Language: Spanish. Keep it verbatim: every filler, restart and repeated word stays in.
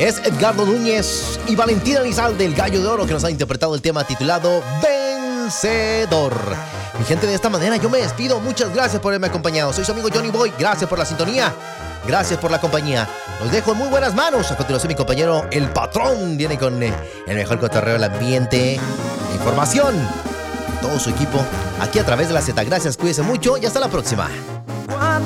Es Edgardo Núñez y Valentina Elizalde, el Gallo de Oro, que nos han interpretado el tema titulado Vencedor. Mi gente, de esta manera yo me despido. Muchas gracias por haberme acompañado. Soy su amigo Johnny Boy. Gracias por la sintonía. Gracias por la compañía. Los dejo en muy buenas manos. A continuación, mi compañero El Patrón viene con eh, el mejor cotorreo del ambiente, la información, todo su equipo, aquí a través de la Z. Gracias, cuídense mucho y hasta la próxima.